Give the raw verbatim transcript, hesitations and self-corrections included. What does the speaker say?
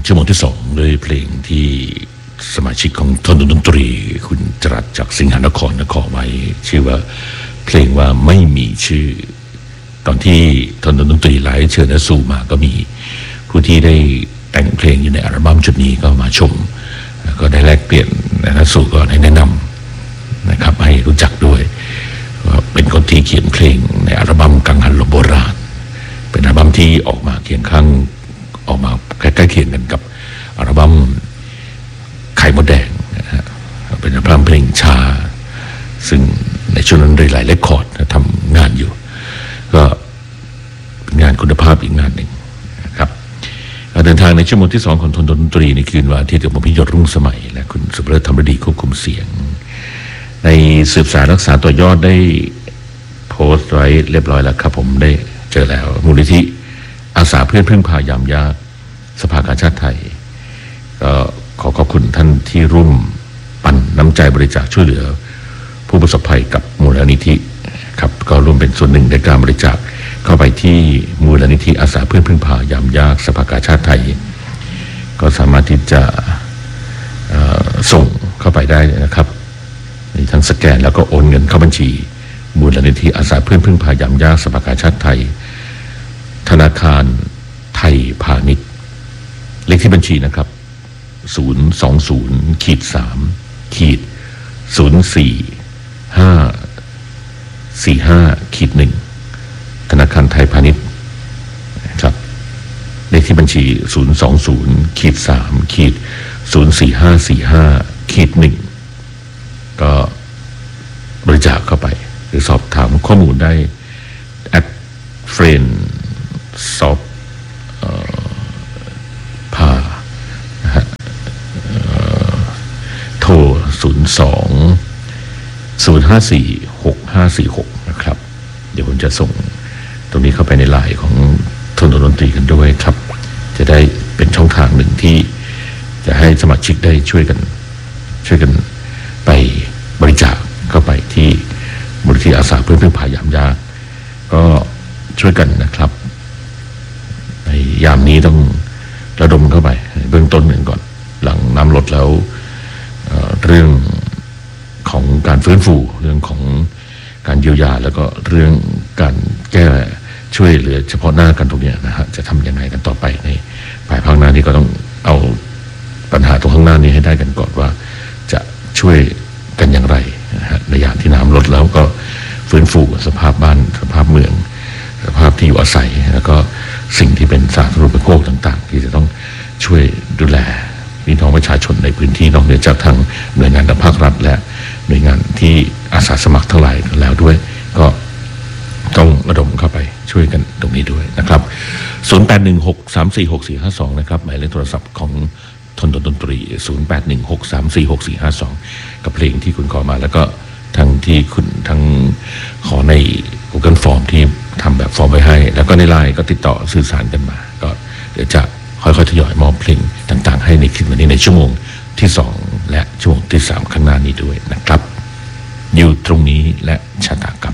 ชั่วโมงที่สองด้วยเพลงที่สมาชิกของทนดนตรีคุณจรัสจากสิงหนครนครไว้ชื่อว่าเพลงว่าไม่มีชื่อตอนที่ทนดนตรีไลฟ์เชิญนสูมาก็มีผู้ที่ได้แต่งเพลงอยู่ในอัลบั้มชุดนี้ก็มาชมก็ได้แลกเปลี่ยนนสูก็ได้แนะนำนะครับให้รู้จักด้วยเป็นคนที่เขียนเพลงในอัลบั้มกังหันลมโบราณเป็นอัลบั้มที่ออกมาเคียงข้างออกมาใกล้ๆเคียงกันกับอัลบั้มไข่มดแดงนะฮะเป็นอัลบั้มเพลงชาซึ่งในช่วงนั้นได้หลายเรคคอร์ดทำงานอยู่ก็เป็นงานคุณภาพอีกงานหนึ่งนะครับเดินทางในชั่วโมงที่สองของทนดนตรีในคืนวันที่เดียวกับพี่ยศรุ่งสมัยและคุณสุภเลิศธรรมดีควบคุมเสียงในสืบสารรักษาตัวยอดได้โพสต์ไว้เรียบร้อยแล้วครับผมได้เจอแล้วมูลนิธิอาสาเพื่อนพึ่งพายามยากสภากาชาติไทยก็ขอขอบคุณท่านที่ร่วมปั่นน้ำใจบริจาคช่วยเหลือผู้ประสบภัยกับมูลนิธิครับก็ร่วมเป็นส่วนหนึ่งในการบริจาคเข้าไปที่มูลนิธิอาสาเพื่อนพึ่งพายามยากสภากาชาติไทยก็สามารถที่จะส่งเข้าไปได้นะครับมีทั้งสแกนแล้วก็โอนเงินเข้าบัญชีมูลนิธิอาสาเพื่อนพึ่งพายามยากสภากาชาติไทยธนาคารไทยพาณิชย์เลขที่บัญชีนะครับศูนย์ สอง ศูนย์ สาม ศูนย์ สี่ ห้า สี่ ห้า หนึ่ง ธนาคารไทยพาณิชย์ครับเลขที่บัญชีศูนย์ สอง ศูนย์ สาม ศูนย์ สี่ ห้า สี่ ห้า หนึ่งก็บริจาคเข้าไปหรือสอบถามข้อมูลได้แอดเฟรนสอบพานะฮะโทรศูนย์ สอง ศูนย์ ห้า สี่ หก ห้า สี่ หกนะครับเดี๋ยวผมจะส่งตรงนี้เข้าไปในไลน์ของทนดนตรีกันด้วยครับจะได้เป็นช่องทางหนึ่งที่จะให้สมาชิกได้ช่วยกันช่วยกันไปบริจาคเข้าไปที่มูลนิธิอาสาเพื่อนพึ่งพายามยากก็ช่วยกันนะครับในยามนี้ต้องระดมเข้าไปเบื้องต้นหนึ่งก่อนหลังน้ำลดแล้ว เอ่อ เรื่องของการฟื้นฟูเรื่องของการเยียวยาแล้วก็เรื่องการแก้ช่วยเหลือเฉพาะหน้ากันตรงนี้นะฮะจะทำยังไงกันต่อไปในภายภาคหน้านี้ก็ต้องเอาปัญหาตรงข้างหน้านี้ให้ได้กันก่อนว่าจะช่วยกันอย่างไรนะฮะในยามที่น้ำลดแล้วก็ฟื้นฟูสภาพบ้านสภาพเมืองสภาพที่อยู่อาศัยแล้วก็สิ่งที่เป็นสาธารณูปโภคต่างๆที่จะต้องช่วยดูแลพี่น้องประชาชนในพื้นที่นอกเหนือจากทางหน่วยงานภาครัฐและหน่วยงานที่อาสาสมัครทั้งหลายแล้วด้วยก็ต้องระดมเข้าไปช่วยกันตรงนี้ด้วยนะครับศูนย์ แปด หนึ่ง หก สาม สี่ หก สี่ ห้า สองนะครับหมายเลขโทรศัพท์ของทนดนตรีศูนย์ แปด หนึ่ง หก สาม สี่ หก สี่ ห้า สองกับเพลงที่คุณขอมาแล้วก็ทั้งที่คุณทั้งขอใน Google Form ที่ทำแบบฟอร์มไว้ให้แล้วก็ในไลน์ก็ติดต่อสื่อสารกันมาก็เดี๋ยวจะค่อยๆทยอยมอบเพลงต่างๆให้ในคืนวันนี้ในชั่วโมงที่สองและชั่วโมงที่สามข้างหน้านี้ด้วยนะครับอยู่ตรงนี้และชะตากรรม